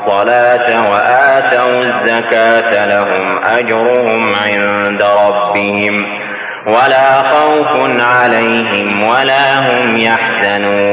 الصلاة وآتوا الزكاة لهم أجرهم عند ربهم ولا خوف عليهم ولا هم يحزنون.